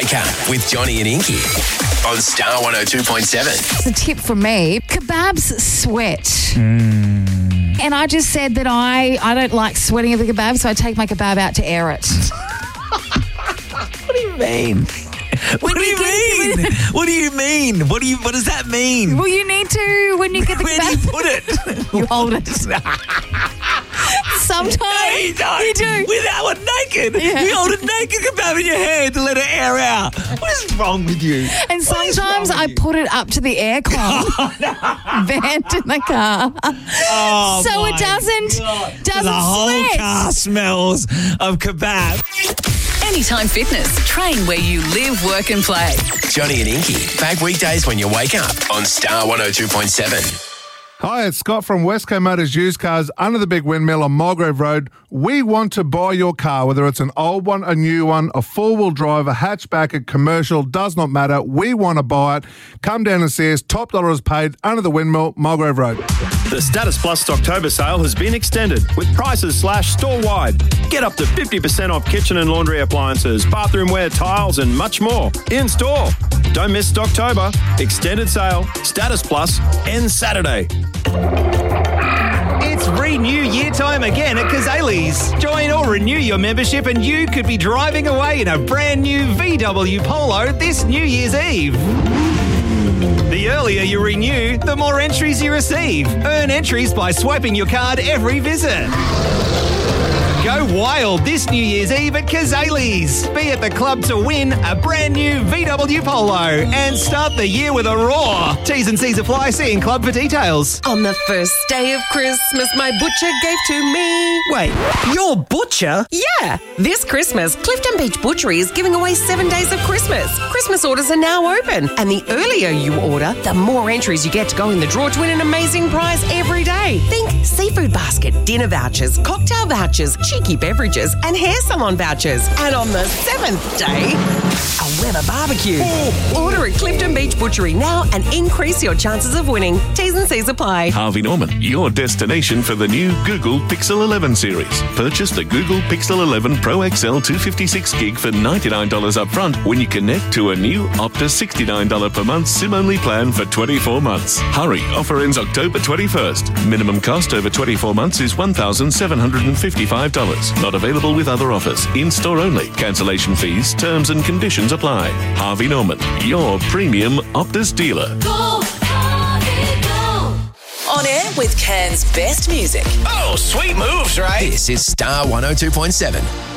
Wake Up with Johnny and Inky on Star 102.7. It's a tip from me. Kebabs sweat. And I just said that I don't like sweating of the kebab, so I take my kebab out to air it. What do you mean? What do you mean? What does that mean? Well, you need to, when you get the Where kebab. do you put it? You hold it. Sometimes No, you don't. you do. Without one naked. Yeah. You hold a naked kebab in your hand to let it air out. What is wrong with you? And What is sometimes wrong I with you? put it up to the aircon vent in the car, Oh, so my it doesn't The whole sweat. car smells of kebab. Anytime Fitness. Train where you live, work and play. Johnny and Inky, back weekdays when you wake up on Star 102.7. Hi, it's Scott from Westco Motors Used Cars under the Big Windmill on Mulgrave Road. We want to buy your car, whether it's an old one, a new one, a four-wheel drive, a hatchback, a commercial, does not matter. We want to buy it. Come down and see us. Top dollar is paid under the Windmill, Mulgrave Road. The Status Plus October sale has been extended with prices slashed store-wide. Get up to 50% off kitchen and laundry appliances, bathroomware, tiles and much more in store. Don't miss Stocktober. Extended sale. Status Plus ends Saturday. It's Renew Year time again at Kazali's. Join or renew your membership and you could be driving away in a brand new VW Polo this New Year's Eve. The earlier you renew, the more entries you receive. Earn entries by swiping your card every visit. Go wild this New Year's Eve at Kazali's. Be at the club to win a brand new VW Polo and start the year with a roar. T's and C's apply. See in club for details. On the first day of Christmas, my butcher gave to me. Wait, your butcher? Yeah, this Christmas, Clifton Beach Butchery is giving away 7 days of Christmas. Christmas orders are now open, and the earlier you order, the more entries you get to go in the draw to win an amazing prize every day. Think seafood basket, dinner vouchers, cocktail vouchers, cheeky beverages, and hair salon vouchers. And on the 7th day, a weather barbecue. Order at Clifton Beach Butchery now and increase your chances of winning. T's and C's apply. Harvey Norman, your destination for the new Google Pixel 11 series. Purchase the Google Pixel 11 Pro XL 256 gig for $99 up front when you connect to a new Optus $69 per month SIM-only plan for 24 months. Hurry, offer ends October 21st. Minimum cost over 24 months is $1,755. Not available with other offers. In-store only. Cancellation fees, terms and conditions apply. Harvey Norman, your premium Optus dealer. Go, Harvey, go. On air with Cairns' best music. Oh, sweet moves, right? This is Star 102.7.